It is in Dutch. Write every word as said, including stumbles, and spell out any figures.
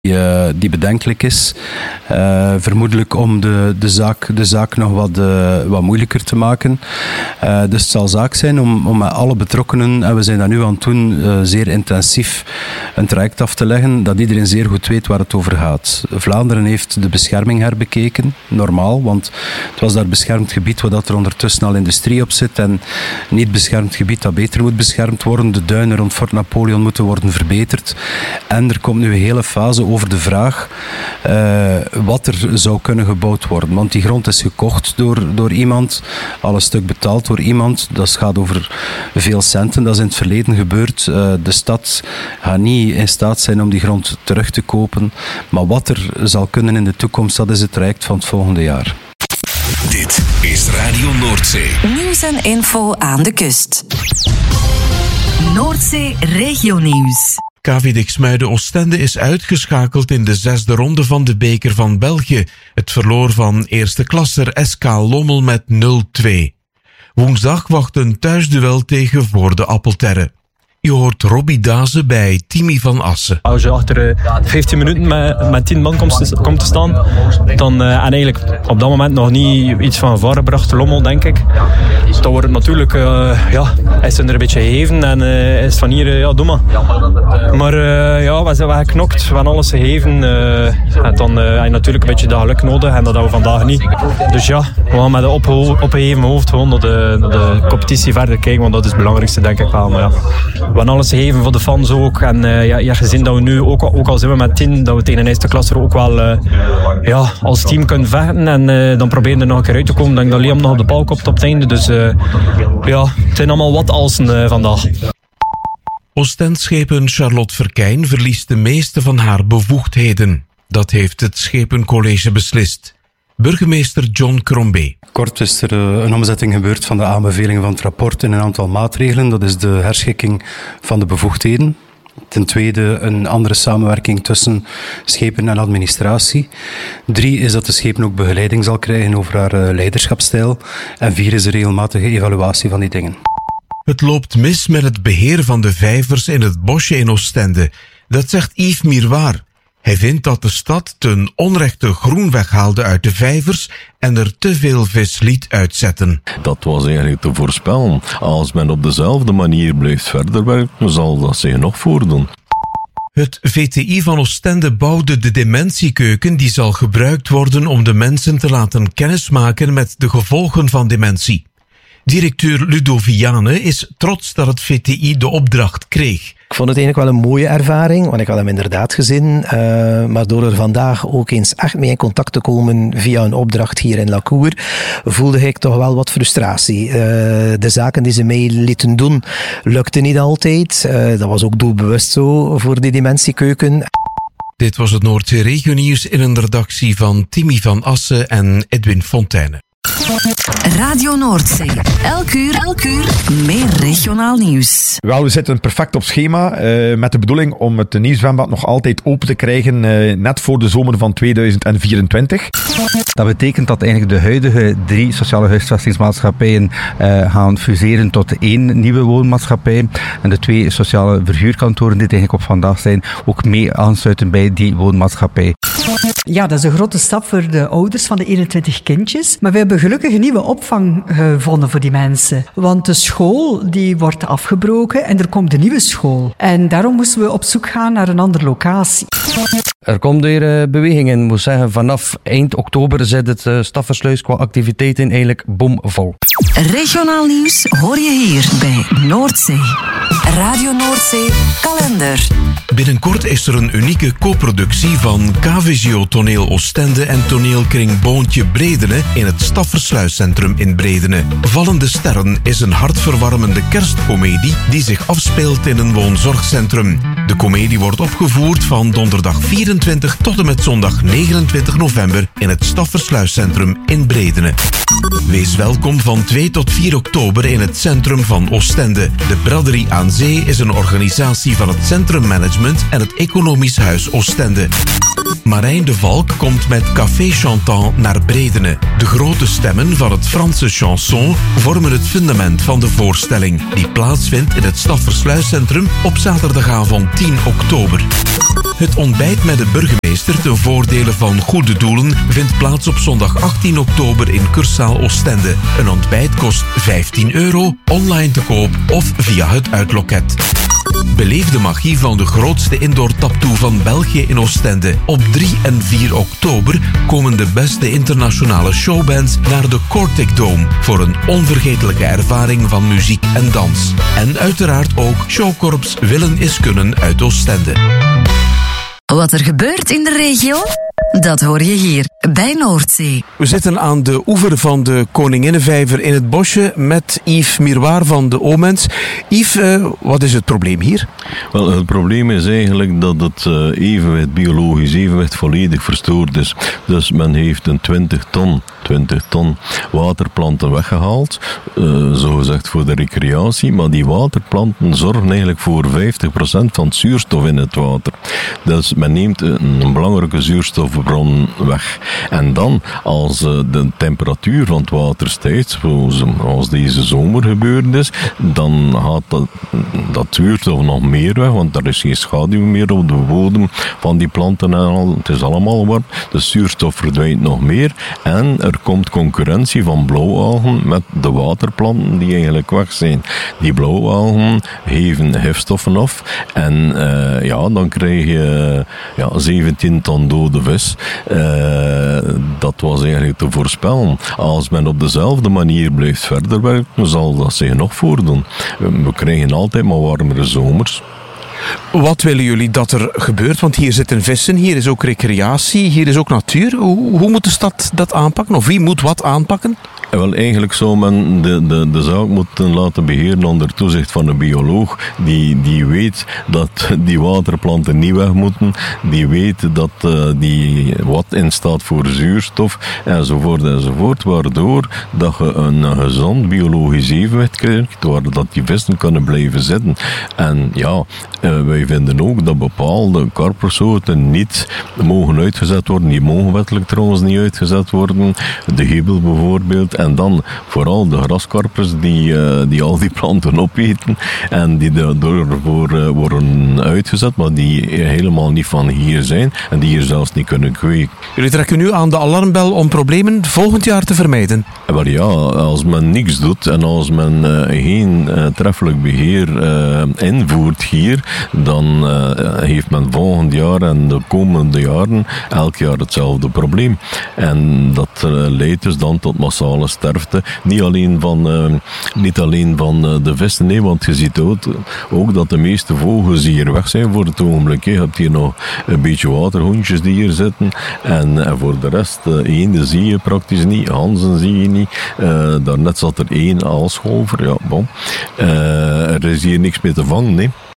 Die, uh, die bedenkelijk is. Uh, vermoedelijk om de, de, zaak, de zaak nog wat, uh, wat moeilijker te maken. Uh, dus het zal zaak zijn om, om met alle betrokkenen, en we zijn dat nu aan het doen, uh, zeer intensief een traject af te leggen, dat iedereen zeer goed weet waar het over gaat. Vlaanderen heeft de bescherming herbekeken, normaal, want het was daar beschermd gebied waar er ondertussen al industrie op zit en niet beschermd gebied dat beter moet beschermd worden. De duinen rond Fort Napoleon moeten worden verbeterd. En er komt nu een hele fase over de vraag uh, wat er zou kunnen gebouwd worden. Want die grond is gekocht door, door iemand, al een stuk betaald door iemand. Dat gaat over veel centen. Dat is in het verleden gebeurd. Uh, de stad gaat niet in staat zijn om die grond terug te kopen. Maar wat er zal kunnen in de toekomst, dat is het traject van het volgende jaar. Dit is Radio Noordzee. Nieuws en info aan de kust. Noordzee Regionieuws. K V Diksmuiden-Oostende is uitgeschakeld in de zesde ronde van de beker van België. Het verloor van eerste klasser S K Lommel met nul twee. Woensdag wacht een thuisduel tegen Voorde Appelterre. Je hoort Robbie Daze bij Timmy van Assen. Als je achter vijftien minuten met, met tien man komt te, komt te staan, dan, uh, en eigenlijk op dat moment nog niet iets van gevaar gebracht, Lommel, denk ik. Dan wordt het natuurlijk, uh, ja, is het er een beetje gegeven en uh, is van hier, uh, ja, doe maar. Maar uh, ja, we zijn geknokt, we hebben alles gegeven. Uh, en dan uh, heb je natuurlijk een beetje dat geluk nodig en dat hebben we vandaag niet. Dus ja, we gaan met een opge- opgeheven hoofd gewoon naar de, naar de competitie verder kijken, want dat is het belangrijkste, denk ik wel. Maar ja. We hebben alles gegeven voor de fans ook. En uh, ja, je hebt gezien dat we nu, ook, ook al zijn we met tien, dat we tegen een eerste klasser ook wel uh, ja, als team kunnen vechten. En uh, dan proberen we er nog een keer uit te komen. Ik denk dat Liam nog op de bal komt op het einde. Dus uh, ja, het zijn allemaal wat alsen uh, vandaag. Oostendschepen Charlotte Verkijn verliest de meeste van haar bevoegdheden. Dat heeft het Schepencollege beslist. Burgemeester John Crombé. Kort is er een omzetting gebeurd van de aanbevelingen van het rapport in een aantal maatregelen. Dat is de herschikking van de bevoegdheden. Ten tweede een andere samenwerking tussen schepen en administratie. Drie is dat de schepen ook begeleiding zal krijgen over haar leiderschapsstijl. En vier is de regelmatige evaluatie van die dingen. Het loopt mis met het beheer van de vijvers in het bosje in Oostende. Dat zegt Yves Miroir. Hij vindt dat de stad ten onrechte groen weghaalde uit de vijvers en er te veel vis liet uitzetten. Dat was eigenlijk te voorspellen. Als men op dezelfde manier blijft verder werken, zal dat zich nog voordoen. Het V T I van Oostende bouwde de dementiekeuken die zal gebruikt worden om de mensen te laten kennismaken met de gevolgen van dementie. Directeur Ludo Viane is trots dat het V T I de opdracht kreeg. Ik vond het eigenlijk wel een mooie ervaring, want ik had hem inderdaad gezien. Uh, maar door er vandaag ook eens echt mee in contact te komen via een opdracht hier in La Cour, voelde ik toch wel wat frustratie. Uh, de zaken die ze mee lieten doen, lukten niet altijd. Uh, dat was ook doelbewust zo voor die dementiekeuken. Dit was het Noordzee Regionieuws in een redactie van Timmy van Assen en Edwin Fontijne. Radio Noordzee. Elk uur, elk uur meer regionaal nieuws. Wel, we zitten perfect op schema uh, met de bedoeling om het nieuwszwembad nog altijd open te krijgen uh, net voor de zomer van tweeduizend vierentwintig. Dat betekent dat eigenlijk de huidige drie sociale huisvestingsmaatschappijen uh, gaan fuseren tot één nieuwe woonmaatschappij. En de twee sociale verhuurkantoren die eigenlijk op vandaag zijn ook mee aansluiten bij die woonmaatschappij. Ja, dat is een grote stap voor de ouders van de eenentwintig kindjes. Maar we hebben gelukkig een nieuwe opvang gevonden voor die mensen. Want de school die wordt afgebroken en er komt een nieuwe school. En daarom moesten we op zoek gaan naar een andere locatie. Er komt weer uh, beweging in. Ik moet zeggen, vanaf eind oktober zit het uh, Staffersluis qua activiteiten eigenlijk bomvol. Regionaal nieuws hoor je hier bij Noordzee. Radio Noordzee kalender. Binnenkort is er een unieke co-productie van K V G O Toneel Oostende en toneelkring Boontje Bredene in het Staffersluiscentrum in Bredene. Vallende Sterren is een hartverwarmende kerstcomedie die zich afspeelt in een woonzorgcentrum. De comedie wordt opgevoerd van donderdag vierentwintig tot en met zondag negenentwintig november in het Staffersluiscentrum in Bredene. Wees welkom van twee tot vier oktober in het centrum van Oostende. De Braderie aan Zee is een organisatie van het Centrummanagement en het Economisch Huis Oostende. Marijn de Valk komt met Café Chantant naar Bredene. De grote stemmen van het Franse chanson vormen het fundament van de voorstelling, die plaatsvindt in het Staffersluiscentrum op zaterdagavond tien oktober. Het ontbijt met de burgemeester ten voordele van goede doelen vindt plaats op zondag achttien oktober in Cursaal Oostende. Een ontbijt kost vijftien euro, online te koop of via het uitloket. Beleef de magie van de grootste indoor taptoe van België in Oostende. Op drie en vier oktober komen de beste internationale showbands naar de Cortic Dome voor een onvergetelijke ervaring van muziek en dans. En uiteraard ook showkorps Willen is Kunnen uit Oostende. Wat er gebeurt in de regio, dat hoor je hier bij Noordzee. We zitten aan de oever van de Koninginnenvijver in het bosje met Yves Miroir van de Omens. Yves, uh, wat is het probleem hier? Wel, het probleem is eigenlijk dat het uh, evenwicht, biologisch evenwicht, volledig verstoord is. Dus men heeft een twintig ton, twintig ton waterplanten weggehaald, uh, zogezegd voor de recreatie, maar die waterplanten zorgen eigenlijk voor vijftig procent van het zuurstof in het water. Dus men neemt een, een belangrijke zuurstofbron weg. En dan, als uh, de temperatuur van het water stijgt, zoals, als deze zomer gebeurd is, dan gaat dat, dat zuurstof nog meer weg, want er is geen schaduw meer op de bodem van die planten en al. Het is allemaal warm, de zuurstof verdwijnt nog meer en er komt concurrentie van blauwalgen met de waterplanten die eigenlijk weg zijn. Die blauwalgen geven gifstoffen af en uh, ja, dan krijg je uh, ja, zeventien ton dode vis. Uh, dat was eigenlijk te voorspellen. Als men op dezelfde manier blijft verder werken, zal dat zich nog voordoen. We krijgen altijd maar warmere zomers. Wat willen jullie dat er gebeurt? Want hier zitten vissen, hier is ook recreatie, hier is ook natuur. Hoe, hoe moet de stad dat aanpakken? Of wie moet wat aanpakken? Wel, eigenlijk zou men de, de, de zaak moeten laten beheren onder toezicht van een bioloog die, die weet dat die waterplanten niet weg moeten, die weet dat uh, die wat in staat voor zuurstof enzovoort enzovoort, waardoor dat je een gezond biologisch evenwicht krijgt, waar dat die vissen kunnen blijven zitten. En ja, uh, wij vinden ook dat bepaalde karpersoorten niet mogen uitgezet worden, die mogen wettelijk trouwens niet uitgezet worden, de giebel bijvoorbeeld. En dan vooral de graskarpers die, uh, die al die planten opeten en die daardoor voor, uh, worden uitgezet, maar die helemaal niet van hier zijn en die hier zelfs niet kunnen kweken. Jullie trekken nu aan de alarmbel om problemen volgend jaar te vermijden? Maar ja, als men niks doet en als men uh, geen uh, treffelijk beheer uh, invoert hier, dan uh, heeft men volgend jaar en de komende jaren elk jaar hetzelfde probleem. En dat uh, leidt dus dan tot massale sterfte. Niet alleen van, uh, niet alleen van uh, de vissen, nee, want je ziet ook, ook dat de meeste vogels hier weg zijn voor het ogenblik. Je hebt hier nog een beetje waterhoentjes die hier zitten en, en voor de rest, uh, eenden zie je praktisch niet, ganzen zie je niet. Uh, daarnet zat er één aalscholver, ja, bon. Uh, er is hier niks meer te vangen, nee.